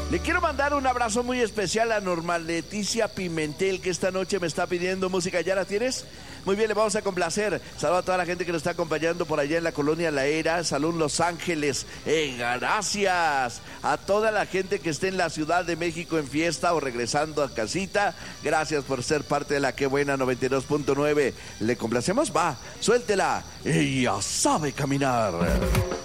Le quiero mandar un abrazo muy especial a Norma Leticia Pimentel, que esta noche me está pidiendo música. ¿Ya la tienes? Muy bien, le vamos a complacer. Saludos a toda la gente que nos está acompañando por allá en la colonia La Era, Salud Los Ángeles. Gracias a toda la gente que esté en la Ciudad de México en fiesta o regresando a casita. Gracias por ser parte de la Qué Buena 92.9. ¿Le complacemos? Va, suéltela. Ella sabe caminar.